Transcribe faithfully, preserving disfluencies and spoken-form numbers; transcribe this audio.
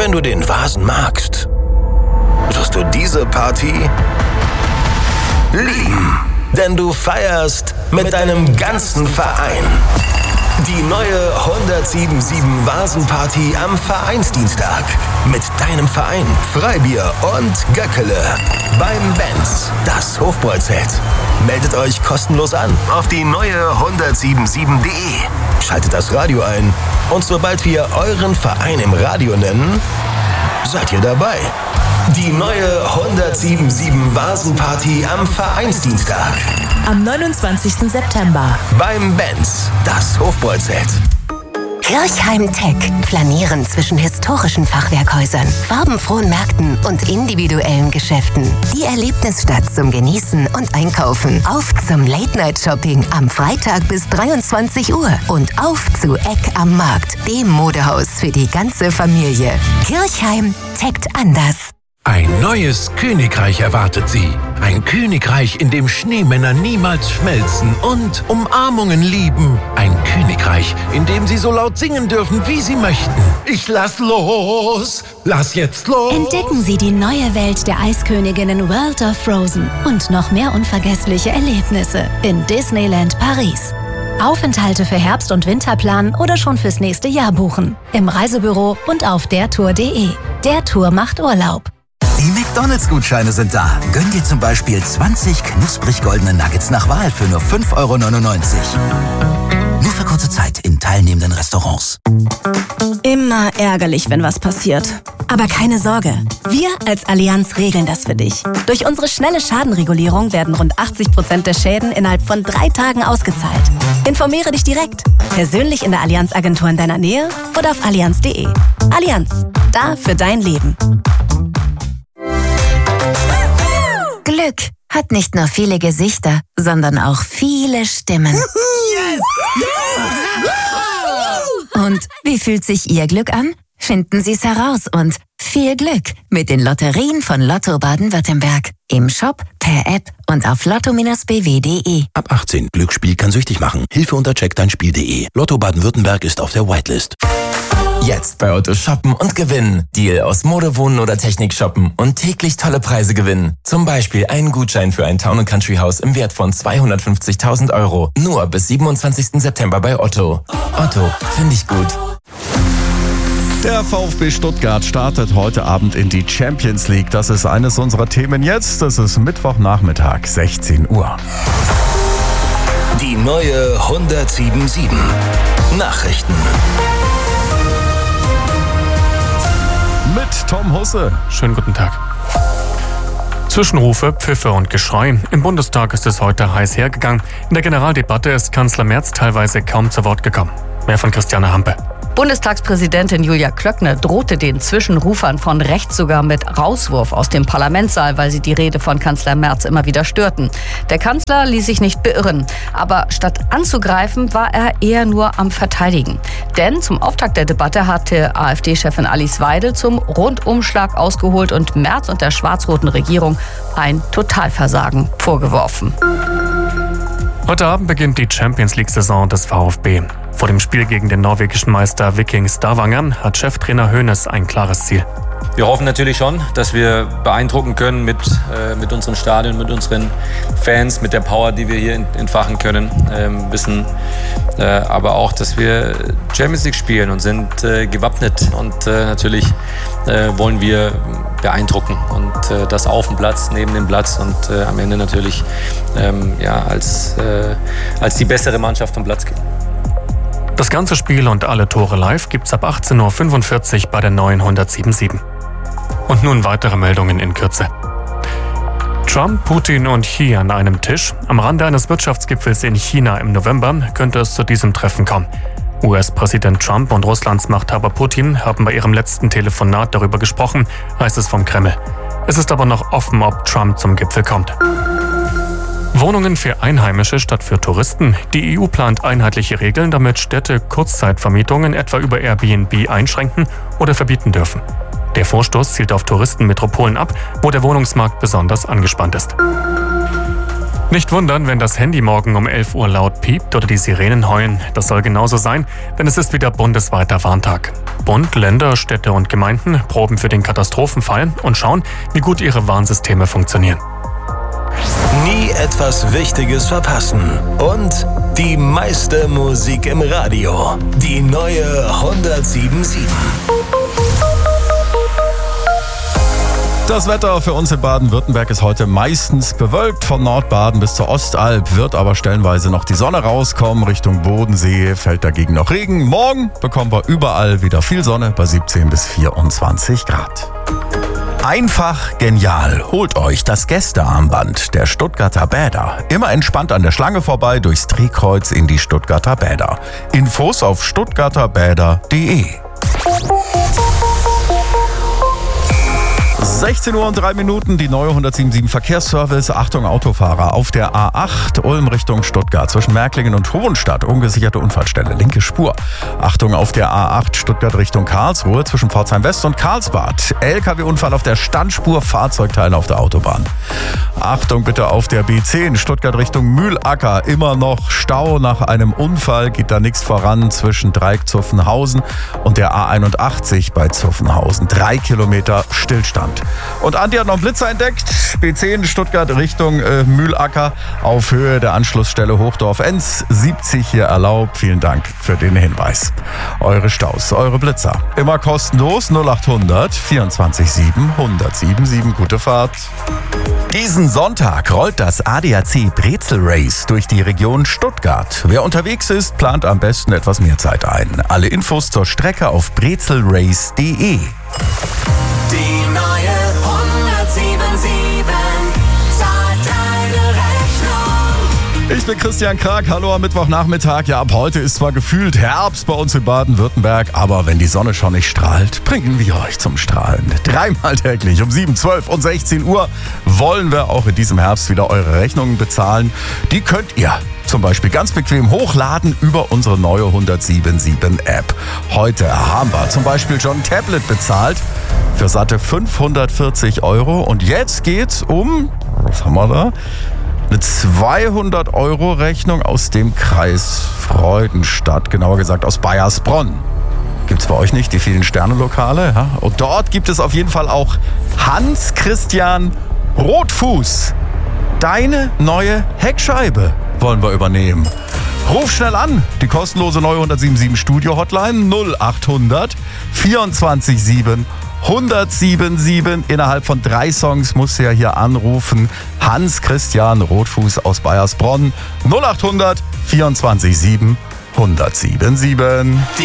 Wenn du den Vasen magst, wirst du diese Party lieben. Denn du feierst mit deinem ganzen Verein. Die neue hundertsiebenundsiebzig Vasenparty am Vereinsdienstag. Mit deinem Verein, Freibier und Göckele. Beim Benz, das Hofbräuzelt. Meldet euch kostenlos an auf die neue hundertsiebenundsiebzig punkt de. Schaltet das Radio ein und sobald wir euren Verein im Radio nennen, seid ihr dabei. Die neue hundertsiebenundsiebzig Vasenparty am Vereinsdienstag. Am neunundzwanzigsten September. Beim Benz, das Hofbräuzelt. Kirchheim Tech. Flanieren zwischen historischen Fachwerkhäusern, farbenfrohen Märkten und individuellen Geschäften. Die Erlebnisstadt zum Genießen und Einkaufen. Auf zum Late-Night-Shopping am Freitag bis dreiundzwanzig Uhr. Und auf zu Eck am Markt, dem Modehaus für die ganze Familie. Kirchheim tickt anders. Ein neues Königreich erwartet Sie. Ein Königreich, in dem Schneemänner niemals schmelzen und Umarmungen lieben. Ein Königreich, in dem Sie so laut singen dürfen, wie Sie möchten. Ich lass los! Lass jetzt los! Entdecken Sie die neue Welt der Eisköniginnen World of Frozen und noch mehr unvergessliche Erlebnisse in Disneyland Paris. Aufenthalte für Herbst- und Winterplan oder schon fürs nächste Jahr buchen. Im Reisebüro und auf dertour punkt de. Der Tour macht Urlaub. Die McDonalds-Gutscheine sind da. Gönn dir zum Beispiel zwanzig knusprig goldene Nuggets nach Wahl für nur fünf Euro neunundneunzig. Nur für kurze Zeit in teilnehmenden Restaurants. Immer ärgerlich, wenn was passiert. Aber keine Sorge, wir als Allianz regeln das für dich. Durch unsere schnelle Schadenregulierung werden rund achtzig Prozent der Schäden innerhalb von drei Tagen ausgezahlt. Informiere dich direkt, persönlich in der Allianz-Agentur in deiner Nähe oder auf allianz punkt de. Allianz, da für dein Leben. Glück hat nicht nur viele Gesichter, sondern auch viele Stimmen. Und wie fühlt sich Ihr Glück an? Finden Sie es heraus und viel Glück mit den Lotterien von Lotto Baden-Württemberg. Im Shop, per App und auf lotto Bindestrich b w punkt de. Ab achtzehn. Glücksspiel kann süchtig machen. Hilfe unter check dein Spiel punkt de. Lotto Baden-Württemberg ist auf der Whitelist. Jetzt bei Otto shoppen und gewinnen. Deal aus Mode, Wohnen oder Technik shoppen und täglich tolle Preise gewinnen. Zum Beispiel einen Gutschein für ein Town and Country Haus im Wert von zweihundertfünfzigtausend Euro. Nur bis siebenundzwanzigsten September bei Otto. Otto, finde ich gut. Der VfB Stuttgart startet heute Abend in die Champions League. Das ist eines unserer Themen jetzt. Das ist Mittwochnachmittag, sechzehn Uhr. Die neue hundertsiebenundsiebzig Nachrichten. Mit Tom Husse. Schönen guten Tag. Zwischenrufe, Pfiffe und Geschrei. Im Bundestag ist es heute heiß hergegangen. In der Generaldebatte ist Kanzler Merz teilweise kaum zu Wort gekommen. Mehr von Christiane Hampe. Bundestagspräsidentin Julia Klöckner drohte den Zwischenrufern von rechts sogar mit Rauswurf aus dem Parlamentssaal, weil sie die Rede von Kanzler Merz immer wieder störten. Der Kanzler ließ sich nicht beirren, aber statt anzugreifen, war er eher nur am Verteidigen. Denn zum Auftakt der Debatte hatte AfD-Chefin Alice Weidel zum Rundumschlag ausgeholt und Merz und der schwarz-roten Regierung ein Totalversagen vorgeworfen. Heute Abend beginnt die Champions-League-Saison des VfB. Vor dem Spiel gegen den norwegischen Meister Viking Stavanger hat Cheftrainer Hoeneß ein klares Ziel. Wir hoffen natürlich schon, dass wir beeindrucken können mit, äh, mit unserem Stadion, mit unseren Fans, mit der Power, die wir hier entfachen können. Ähm, wissen äh, aber auch, dass wir Champions League spielen und sind äh, gewappnet. Und äh, natürlich äh, wollen wir beeindrucken und äh, das auf dem Platz, neben dem Platz und äh, am Ende natürlich ähm, ja, als, äh, als die bessere Mannschaft vom Platz gehen. Das ganze Spiel und alle Tore live gibt's ab achtzehn Uhr fünfundvierzig bei der neuen hundertsiebenundsiebzig. Und nun weitere Meldungen in Kürze. Trump, Putin und Xi an einem Tisch. Am Rande eines Wirtschaftsgipfels in China im November könnte es zu diesem Treffen kommen. U S-Präsident Trump und Russlands Machthaber Putin haben bei ihrem letzten Telefonat darüber gesprochen, heißt es vom Kreml. Es ist aber noch offen, ob Trump zum Gipfel kommt. Wohnungen für Einheimische statt für Touristen. Die E U plant einheitliche Regeln, damit Städte Kurzzeitvermietungen etwa über Airbnb einschränken oder verbieten dürfen. Der Vorstoß zielt auf Touristenmetropolen ab, wo der Wohnungsmarkt besonders angespannt ist. Nicht wundern, wenn das Handy morgen um elf Uhr laut piept oder die Sirenen heulen. Das soll genauso sein, denn es ist wieder bundesweiter Warntag. Bund, Länder, Städte und Gemeinden proben für den Katastrophenfall und schauen, wie gut ihre Warnsysteme funktionieren. Nie etwas Wichtiges verpassen. Und die meiste Musik im Radio. Die neue hundertsieben Komma sieben. Das Wetter für uns in Baden-Württemberg ist heute meistens bewölkt. Von Nordbaden bis zur Ostalb wird aber stellenweise noch die Sonne rauskommen. Richtung Bodensee fällt dagegen noch Regen. Morgen bekommen wir überall wieder viel Sonne bei siebzehn bis vierundzwanzig Grad. Einfach genial. Holt euch das Gästearmband der Stuttgarter Bäder. Immer entspannt an der Schlange vorbei durchs Drehkreuz in die Stuttgarter Bäder. Infos auf stuttgarter bäder punkt de. sechzehn Uhr und drei Minuten, die neue hundertsieben Komma sieben Verkehrsservice. Achtung Autofahrer, auf der A acht Ulm Richtung Stuttgart zwischen Märklingen und Hohenstadt. Ungesicherte Unfallstelle, linke Spur. Achtung auf der A acht Stuttgart Richtung Karlsruhe zwischen Pforzheim West und Karlsbad. L K W-Unfall auf der Standspur, Fahrzeugteile auf der Autobahn. Achtung bitte auf der B zehn Stuttgart Richtung Mühlacker. Immer noch Stau nach einem Unfall, geht da nichts voran zwischen Dreieck-Zuffenhausen und der A einundachtzig bei Zuffenhausen. Drei Kilometer Stillstand. Und Andi hat noch einen Blitzer entdeckt. B zehn Stuttgart Richtung äh, Mühlacker auf Höhe der Anschlussstelle Hochdorf-Enz. siebzig hier erlaubt. Vielen Dank für den Hinweis. Eure Staus, eure Blitzer. Immer kostenlos null achthundert vierundzwanzig sieben hundertsieben sieben. Gute Fahrt. Diesen Sonntag rollt das A D A C Brezel Race durch die Region Stuttgart. Wer unterwegs ist, plant am besten etwas mehr Zeit ein. Alle Infos zur Strecke auf brezelrace punkt de. Die neue hundertsieben Komma sieben zahlt deine Rechnung. Ich bin Christian Krag, hallo am Mittwochnachmittag. Ja, ab heute ist zwar gefühlt Herbst bei uns in Baden-Württemberg, aber wenn die Sonne schon nicht strahlt, bringen wir euch zum Strahlen. Dreimal täglich um sieben, zwölf und sechzehn Uhr wollen wir auch in diesem Herbst wieder eure Rechnungen bezahlen. Die könnt ihr zum Beispiel ganz bequem hochladen über unsere neue hundertsieben Komma sieben App. Heute haben wir zum Beispiel schon ein Tablet bezahlt für satte fünfhundertvierzig Euro. Und jetzt geht's um, was haben wir da? Eine zweihundert Euro Rechnung aus dem Kreis Freudenstadt, genauer gesagt aus Baiersbronn. Gibt's bei euch nicht, die vielen Sternelokale? Ja? Und dort gibt es auf jeden Fall auch Hans-Christian Rotfuß. Deine neue Heckscheibe wollen wir übernehmen. Ruf schnell an, die kostenlose neue hundertsieben Komma sieben Studio Hotline null achthundert vierundzwanzig sieben hundertsieben sieben. Innerhalb von drei Songs musst du ja hier anrufen. Hans-Christian Rotfuß aus Baiersbronn null achthundert vierundzwanzig sieben hundertsieben sieben.